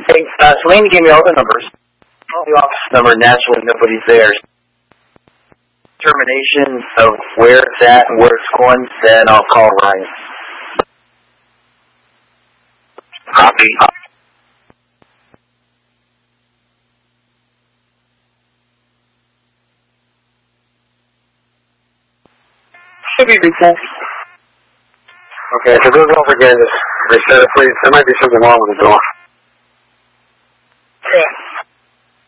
Hey, Selene gave me all the numbers. All the office number, naturally nobody's there. Determination of where it's at and where it's going, then I'll call Ryan. Copy. Should be recent. Okay, so go over again. Just reset it, please. There might be something wrong with the door.